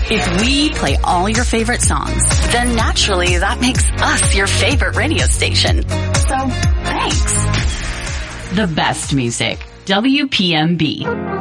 If we play all your favorite songs, then naturally that makes us your favorite radio station. So, thanks. The best music. WPMB.